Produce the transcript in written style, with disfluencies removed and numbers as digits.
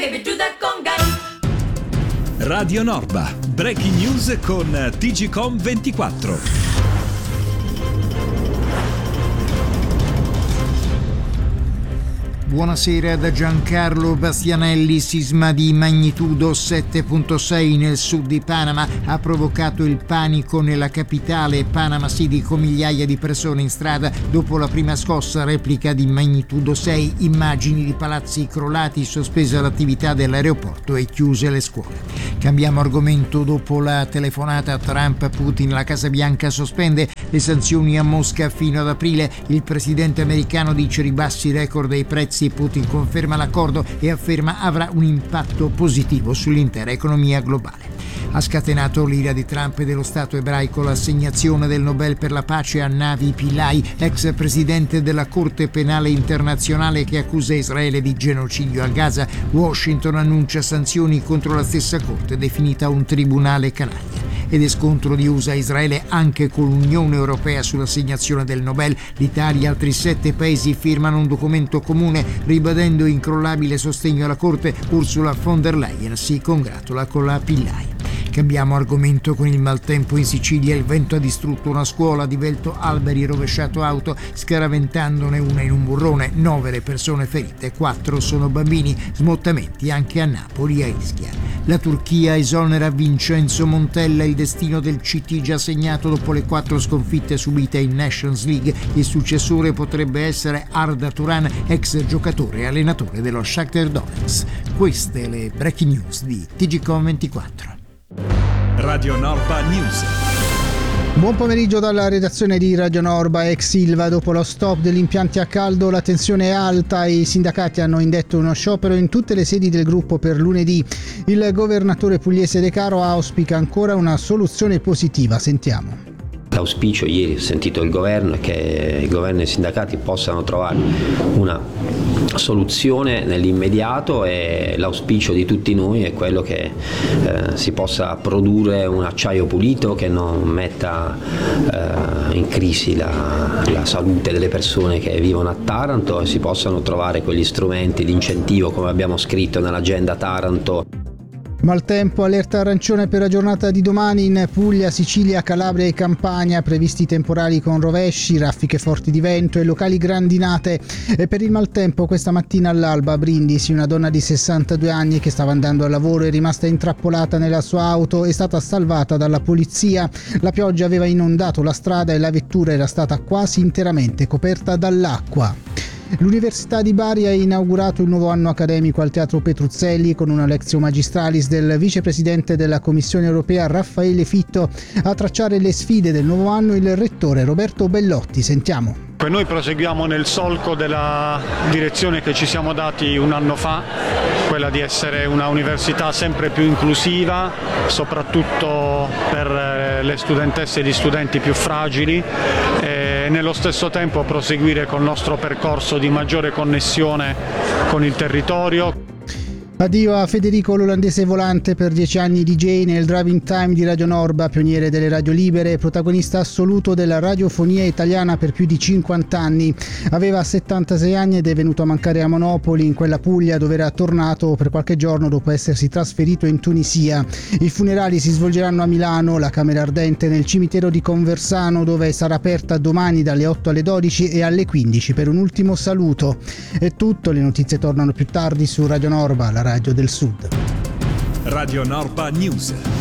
baby, do that conga. Radio Norba, breaking news con TGcom 24. Buonasera da Giancarlo Bastianelli. Sisma di magnitudo 7.6 nel sud di Panama ha provocato il panico nella capitale Panama City, con migliaia di persone in strada dopo la prima scossa replica di magnitudo 6, immagini di palazzi crollati, sospesa l'attività dell'aeroporto e chiuse le scuole. Cambiamo argomento. Dopo la telefonata Trump-Putin, la Casa Bianca sospende le sanzioni a Mosca fino ad aprile. Il presidente americano dice ribassi record dei prezzi. Putin conferma l'accordo e afferma avrà un impatto positivo sull'intera economia globale. Ha scatenato l'ira di Trump e dello Stato ebraico l'assegnazione del Nobel per la pace a Navi Pillay, ex presidente della Corte Penale Internazionale che accusa Israele di genocidio a Gaza. Washington annuncia sanzioni contro la stessa Corte, definita un tribunale canaglia. Ed è scontro di USA e Israele anche con l'Unione Europea sull'assegnazione del Nobel. L'Italia e altri 7 paesi firmano un documento comune ribadendo incrollabile sostegno alla Corte. Ursula von der Leyen si congratula con la Pillay. Cambiamo argomento. Con il maltempo in Sicilia, il vento ha distrutto una scuola, divelto alberi e rovesciato auto, scaraventandone una in un burrone. 9 le persone ferite, 4 sono bambini. Smottamenti anche a Napoli e a Ischia. La Turchia esonera Vincenzo Montella. Il destino del CT già segnato dopo le 4 sconfitte subite in Nations League. Il successore potrebbe essere Arda Turan, ex giocatore e allenatore dello Shakhtar Donetsk. Queste le breaking news di TGcom 24. Radio Norba News. Buon pomeriggio dalla redazione di Radio Norba. Ex Ilva, dopo lo stop degli impianti a caldo la tensione è alta e i sindacati hanno indetto uno sciopero in tutte le sedi del gruppo per lunedì. Il governatore pugliese De Caro auspica ancora una soluzione positiva. Sentiamo. L'auspicio, ieri ho sentito il governo, è che il governo e i sindacati possano trovare una soluzione nell'immediato, e l'auspicio di tutti noi è quello che si possa produrre un acciaio pulito che non metta in crisi la salute delle persone che vivono a Taranto, e si possano trovare quegli strumenti di incentivo come abbiamo scritto nell'agenda Taranto. Maltempo, allerta arancione per la giornata di domani in Puglia, Sicilia, Calabria e Campania, previsti temporali con rovesci, raffiche forti di vento e locali grandinate. E per il maltempo questa mattina all'alba a Brindisi una donna di 62 anni che stava andando al lavoro è rimasta intrappolata nella sua auto, è stata salvata dalla polizia. La pioggia aveva inondato la strada e la vettura era stata quasi interamente coperta dall'acqua. L'Università di Bari ha inaugurato il nuovo anno accademico al Teatro Petruzzelli con una lectio magistralis del vicepresidente della Commissione europea Raffaele Fitto. A tracciare le sfide del nuovo anno il rettore Roberto Bellotti. Sentiamo. Noi proseguiamo nel solco della direzione che ci siamo dati un anno fa, quella di essere una università sempre più inclusiva, soprattutto per le studentesse e gli studenti più fragili, e nello stesso tempo proseguire col nostro percorso di maggiore connessione con il territorio. Addio a Federico l'olandese volante, per 10 anni DJ nel driving time di Radio Norba, pioniere delle radio libere, protagonista assoluto della radiofonia italiana per più di 50 anni. Aveva 76 anni ed è venuto a mancare a Monopoli, in quella Puglia dove era tornato per qualche giorno dopo essersi trasferito in Tunisia. I funerali si svolgeranno a Milano, la camera ardente nel cimitero di Conversano, dove sarà aperta domani dalle 8 alle 12 e alle 15 per un ultimo saluto. È tutto, le notizie tornano più tardi su Radio Norba, la radio del Sud. Radio Norba News.